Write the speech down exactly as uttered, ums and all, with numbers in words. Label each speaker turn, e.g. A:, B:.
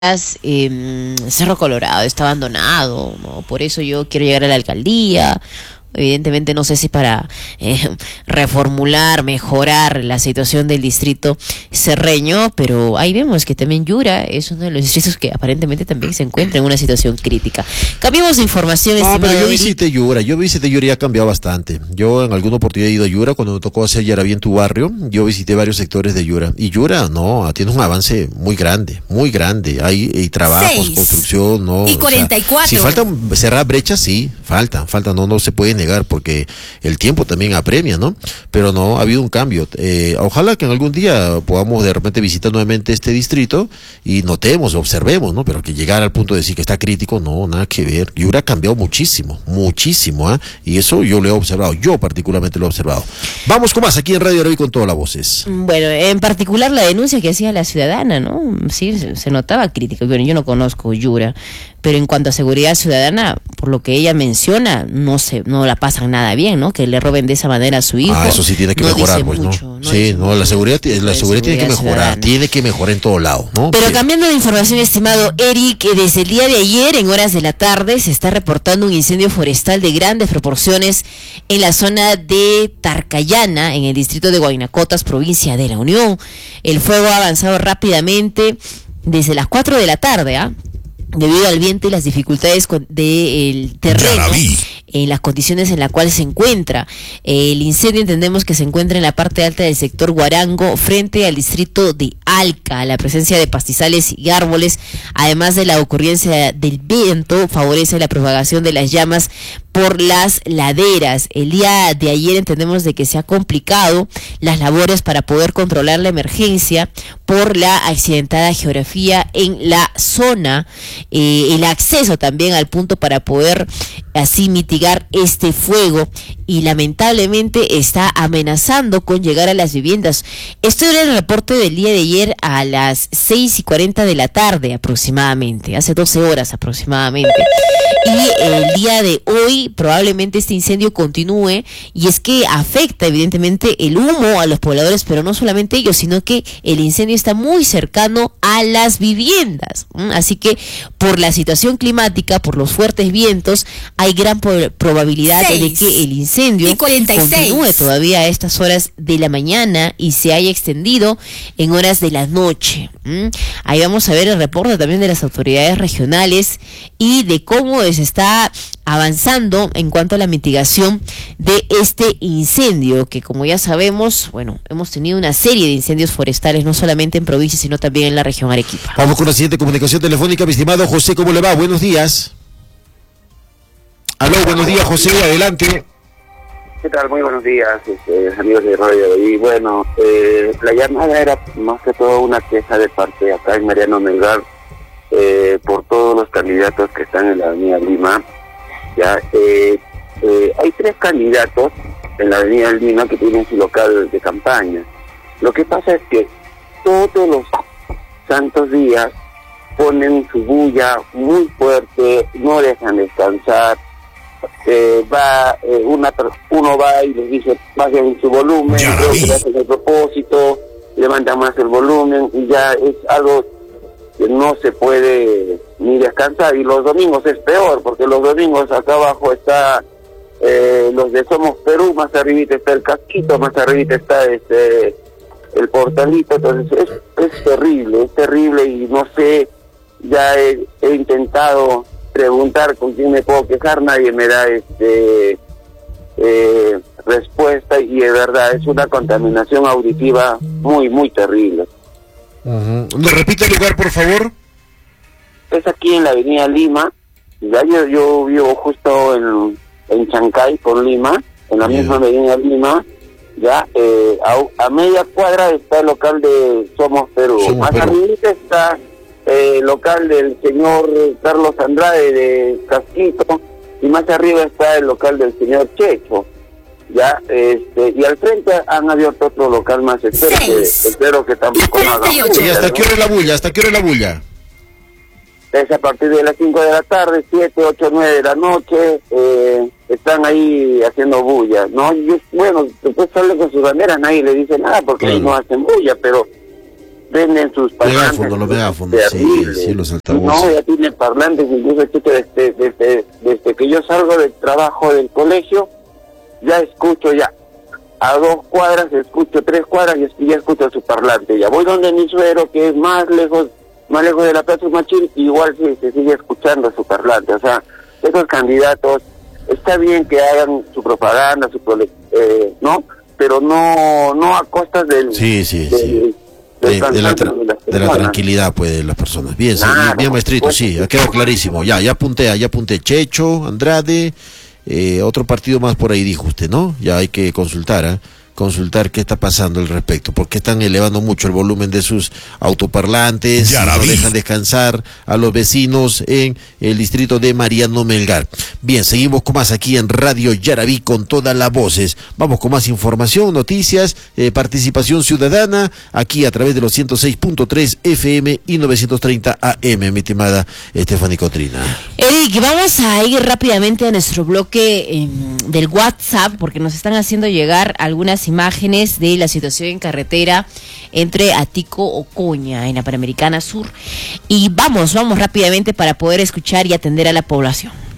A: eh, Cerro Colorado está abandonado, ¿no? Por eso yo quiero llegar a la alcaldía. Evidentemente no sé si para eh, reformular, mejorar la situación del distrito cerreño, pero ahí vemos que también Yura es uno de los distritos que aparentemente también se encuentra en una situación crítica. Cambiamos de información.
B: No, pero yo visité Yura, yo visité Yura y ha cambiado bastante. Yo en alguna oportunidad he ido a Yura, cuando me tocó hacer Yaraví en tu barrio, yo visité varios sectores de Yura. Y Yura, no, tiene un avance muy grande, muy grande. Hay, hay trabajos, Seis. construcción, no.
C: Y cuarenta y cuatro.
B: O sea, si faltan cerrar brechas, sí, faltan, faltan, no, no se puede negar porque el tiempo también apremia, ¿no? Pero no, ha habido un cambio. Eh, ojalá que en algún día podamos de repente visitar nuevamente este distrito y notemos, observemos, ¿no? Pero que llegar al punto de decir que está crítico, no, nada que ver. Yura ha cambiado muchísimo, muchísimo, ¿eh? Y eso yo lo he observado, yo particularmente lo he observado. Vamos con más aquí en Radio Yaraví con todas las voces.
A: Bueno, en particular la denuncia que hacía la ciudadana, ¿no? Sí, se, se notaba crítica. Bueno, yo no conozco Yura, pero en cuanto a seguridad ciudadana, por lo que ella menciona, no se, no la pasan nada bien, ¿no? Que le roben de esa manera a su hijo.
B: Ah, eso sí tiene que
A: no
B: mejorar, pues,
A: mucho,
B: ¿no?
A: no
B: Sí, no, la seguridad, la seguridad, seguridad tiene que mejorar, ciudadana. tiene que mejorar en todo lado, ¿no?
A: Pero
B: sí.
A: Cambiando de información, estimado Eric, desde el día de ayer, en horas de la tarde, se está reportando un incendio forestal de grandes proporciones en la zona de Tarcayana, en el distrito de Huaynacotas, provincia de La Unión. El fuego ha avanzado rápidamente desde las cuatro de la tarde, ¿ah? ¿eh? Debido al viento y las dificultades del terreno, en las condiciones en las cuales se encuentra. El incendio entendemos que se encuentra en la parte alta del sector Guarango, frente al distrito de Alca. La presencia de pastizales y árboles, además de la ocurrencia del viento, favorece la propagación de las llamas por las laderas. El día de ayer entendemos de que se ha complicado las labores para poder controlar la emergencia por la accidentada geografía en la zona, eh, el acceso también al punto para poder así mitigar este fuego, y lamentablemente está amenazando con llegar a las viviendas. Esto era el reporte del día de ayer a las seis y cuarenta de la tarde aproximadamente, hace doce horas aproximadamente. Y el día de hoy probablemente este incendio continúe, y es que afecta evidentemente el humo a los pobladores, pero no solamente ellos, sino que el incendio está muy cercano a las viviendas. Así que por la situación climática, por los fuertes vientos, hay gran probabilidad Seis. de que el incendio continúe todavía a estas horas de la mañana y se haya extendido en horas de la noche. ¿Mm? Ahí vamos a ver el reporte también de las autoridades regionales y de cómo se está avanzando en cuanto a la mitigación de este incendio, que como ya sabemos, bueno, hemos tenido una serie de incendios forestales, no solamente en provincia, sino también en la región Arequipa.
B: Vamos con la siguiente comunicación telefónica, mi estimado José, ¿cómo le va? Buenos días. Aló, buenos días, José, adelante.
D: ¿Qué tal? Muy buenos días, este, amigos de Radio. Y bueno, eh, la llamada era más que todo una queja de parte de acá en Mariano Melgar, eh, por todos los candidatos que están en la Avenida Lima. Ya, eh, eh, hay tres candidatos en la Avenida Lima que tienen su local de campaña. Lo que pasa es que todos los santos días ponen su bulla muy fuerte, no dejan descansar. Eh, va eh, una uno va y les dice bajen su volumen, creo que le hacen el propósito, levantan más el volumen y ya es algo que no se puede ni descansar. Y los domingos es peor, porque los domingos acá abajo está eh, los de Somos Perú, más arribita está el casquito, más arribita está este el portalito. Entonces es, es terrible, es terrible y no sé, ya he, he intentado preguntar con quién me puedo quejar, nadie me da este eh, respuesta, y de verdad es una contaminación auditiva muy, muy terrible.
B: Uh-huh. ¿Me repite el lugar, por favor?
D: Es aquí en la Avenida Lima, ya yo, yo vivo justo en, en Chancay con Lima, en la yeah. misma Avenida Lima, ya eh, a, a media cuadra está el local de Somos Perú, Somos más arriba está Eh, local del señor Carlos Andrade de Casquito, y más arriba está el local del señor Checho, ya, este, y al frente han abierto otro local más, espero que, espero que tampoco no hagan bulla.
B: ¿Y hasta qué hora es la bulla? ¿Hasta qué hora es la bulla?
D: Es a partir de las cinco de la tarde, siete, ocho, nueve de la noche, eh, están ahí haciendo bulla, ¿no? Y es, bueno, después sale con sus banderas, nadie le dice nada porque claro. no hacen bulla, pero prenden sus parlantes.
B: Megáfonos, los megáfonos, sí, sí, los altavoces.
D: No, ya tienen parlantes, incluso desde, desde, desde que yo salgo del trabajo del colegio, ya escucho ya, a dos cuadras, escucho tres cuadras y ya escucho su parlante. Ya voy donde mi suegro, que es más lejos, más lejos de la Plaza Machín, igual sí, se sigue escuchando su parlante. O sea, esos candidatos, está bien que hagan su propaganda, su eh, ¿no? Pero no no a costas del...
B: Sí, sí,
D: del,
B: sí.
D: del
B: De, de, la tra
D: de,
B: de la tranquilidad, pues, de las personas. Bien, sí,
D: claro,
B: bien, maestrito,
D: pues,
B: sí, ha quedado clarísimo. Ya, ya apunté, ya apunté. Checho, Andrade, eh, otro partido más por ahí, dijo usted, ¿no? Ya hay que consultar, ¿eh? Consultar qué está pasando al respecto, porque están elevando mucho el volumen de sus autoparlantes, no dejan descansar a los vecinos en el distrito de Mariano Melgar. Bien, seguimos con más aquí en Radio Yaraví con todas las voces. Vamos con más información, noticias, eh, participación ciudadana, aquí a través de los ciento seis punto tres F M y novecientos treinta A M, mi estimada Stephanie Cotrina.
A: Eric, vamos a ir rápidamente a nuestro bloque eh, del WhatsApp, porque nos están haciendo llegar algunas imágenes de la situación en carretera entre Atico Ocoña en la Panamericana Sur, y vamos, vamos rápidamente para poder escuchar y atender a la población.